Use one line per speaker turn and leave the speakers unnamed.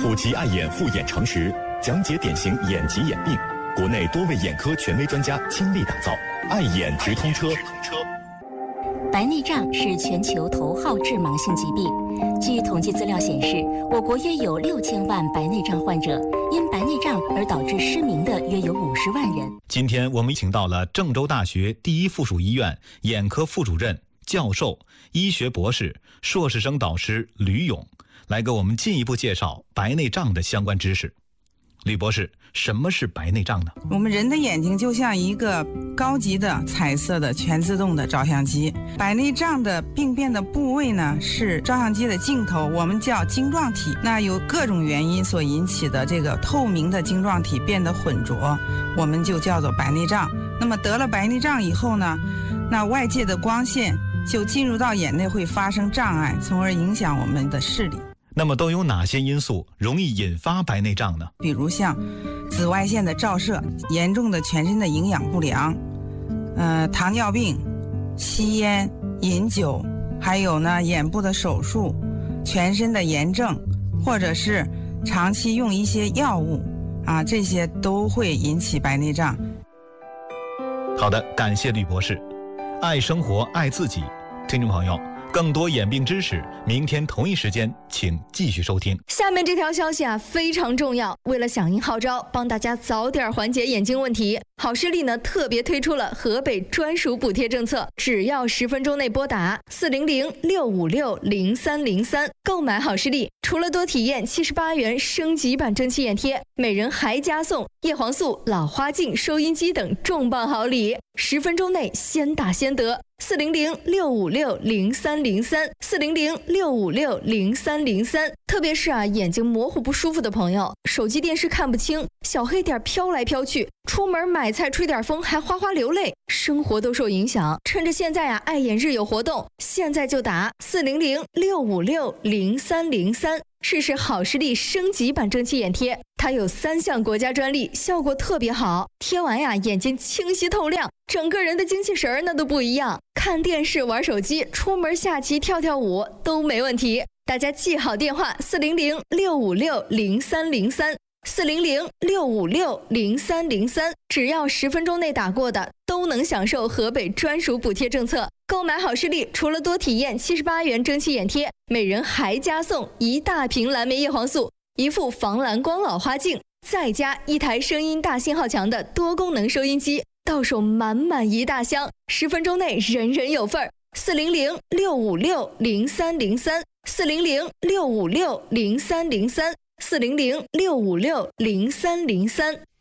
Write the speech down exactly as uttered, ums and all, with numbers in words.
虎奇爱眼护眼诚实，讲解典型眼疾眼病，国内多位眼科权威专家倾力打造，爱眼直通车。
白内障是全球头号致盲性疾病。据统计资料显示，我国约有六千万白内障患者，因白内障而导致失明的约有五十万人。
今天我们请到了郑州大学第一附属医院眼科副主任、教授、医学博士、硕士生导师吕勇，来给我们进一步介绍白内障的相关知识。吕博士，什么是白内障呢？
我们人的眼睛就像一个高级的彩色的全自动的照相机，白内障的病变的部位呢是照相机的镜头，我们叫晶状体。那由各种原因所引起的这个透明的晶状体变得浑浊，我们就叫做白内障。那么得了白内障以后呢，那外界的光线就进入到眼内会发生障碍，从而影响我们的视力。
那么都有哪些因素容易引发白内障呢？
比如像紫外线的照射、严重的全身的营养不良、呃，糖尿病、吸烟、饮酒，还有呢眼部的手术、全身的炎症，或者是长期用一些药物啊，这些都会引起白内障。
好的，感谢吕博士。爱生活，爱自己，听众朋友，更多眼病知识，明天同一时间请继续收听。
下面这条消息啊非常重要，为了响应号召，帮大家早点缓解眼睛问题，好视力呢特别推出了河北专属补贴政策，只要十分钟内拨打四零零六五六零三零三购买好视力，除了多体验七十八元升级版蒸汽眼贴，每人还加送叶黄素、老花镜、收音机等重磅好礼，十分钟内先打先得。四零零六五六零三零三，四零零六五六零三零三。特别是啊，眼睛模糊不舒服的朋友，手机电视看不清，小黑点飘来飘去，出门买菜吹点风还哗哗流泪，生活都受影响。趁着现在啊，爱眼日有活动，现在就打四零零六五六零三零三。试试好视力升级版蒸汽眼贴，它有三项国家专利，效果特别好，贴完呀眼睛清晰透亮，整个人的精气神那都不一样，看电视玩手机，出门下棋跳跳舞都没问题。大家记好电话四零零六五六零三零三，四零零六五六零三零三，只要十分钟内打过的都能享受河北专属补贴政策。购买好视力，除了多体验七十八元蒸汽眼贴，每人还加送一大瓶蓝莓叶黄素、一副防蓝光老花镜，再加一台声音大信号强的多功能收音机，到手满满一大箱，十分钟内人人有份儿。四零零六五六零三零三，四零零六五六零三零三，四零零六五六零三零三。